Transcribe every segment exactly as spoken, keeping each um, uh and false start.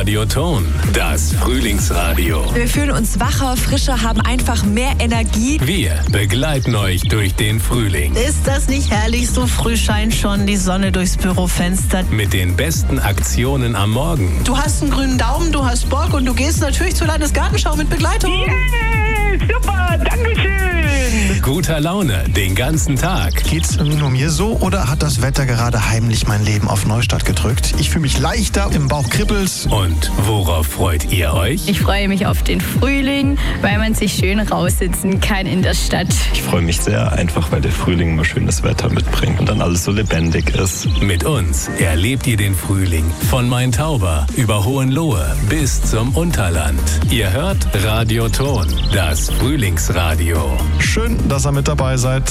Radioton, das Frühlingsradio. Wir fühlen uns wacher, frischer, haben einfach mehr Energie. Wir begleiten euch durch den Frühling. Ist das nicht herrlich? So früh scheint schon die Sonne durchs Bürofenster. Mit den besten Aktionen am Morgen. Du hast einen grünen Daumen, du hast Bock und du gehst natürlich zur Landesgartenschau mit Begleitung. Yeah, super, Dankeschön. Guter Laune den ganzen Tag. Geht's nur mir so oder hat das Wetter gerade heimlich mein Leben auf Neustart gedrückt? Ich fühle mich leichter, im Bauch kribbelt's. Und worauf freut ihr euch? Ich freue mich auf den Frühling, weil man sich schön raussitzen kann in der Stadt. Ich freue mich sehr, einfach weil der Frühling immer schönes Wetter mitbringt und dann alles so lebendig ist. Mit uns erlebt ihr den Frühling von Main-Tauber über Hohenlohe bis zum Unterland. Ihr hört Radioton, das Frühlingsradio. Schön, dass ihr mit dabei seid.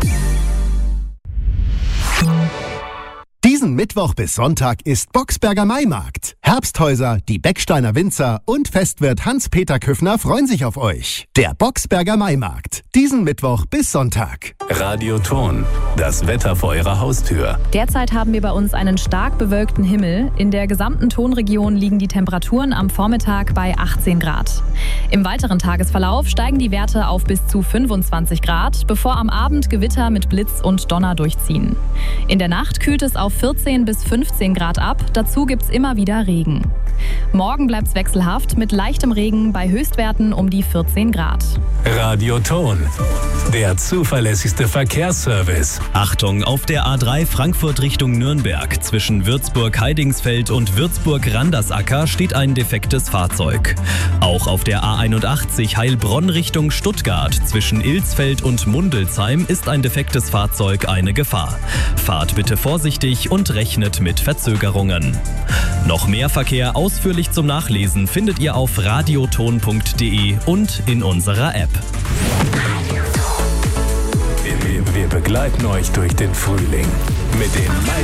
Diesen Mittwoch bis Sonntag ist Boxberger Maimarkt. Herbsthäuser, die Becksteiner Winzer und Festwirt Hans-Peter Küffner freuen sich auf euch. Der Boxberger Maimarkt. Diesen Mittwoch bis Sonntag. Radioton, das Wetter vor eurer Haustür. Derzeit haben wir bei uns einen stark bewölkten Himmel. In der gesamten Tonregion liegen die Temperaturen am Vormittag bei achtzehn Grad. Im weiteren Tagesverlauf steigen die Werte auf bis zu fünfundzwanzig Grad, bevor am Abend Gewitter mit Blitz und Donner durchziehen. In der Nacht kühlt es auf vierzehn bis fünfzehn Grad ab, dazu gibt's immer wieder Regen. Morgen bleibt's wechselhaft mit leichtem Regen bei Höchstwerten um die vierzehn Grad. Radioton, der zuverlässigste Verkehrsservice. Achtung, auf der A drei Frankfurt Richtung Nürnberg zwischen Würzburg-Heidingsfeld und Würzburg-Randersacker steht ein defektes Fahrzeug. Auch auf der A einundachtzig Heilbronn Richtung Stuttgart zwischen Ilsfeld und Mundelsheim ist ein defektes Fahrzeug eine Gefahr. Fahrt bitte vorsichtig und rechnet mit Verzögerungen. Noch mehr Verkehr ausführlich zum Nachlesen findet ihr auf radioton punkt de und in unserer App. Wir, wir begleiten euch durch den Frühling mit dem